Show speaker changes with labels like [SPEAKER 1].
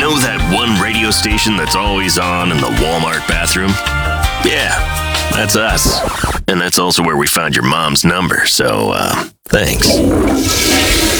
[SPEAKER 1] know that one radio station that's always on in the Walmart bathroom? Yeah, that's us. And that's also where we found your mom's number, so, thanks.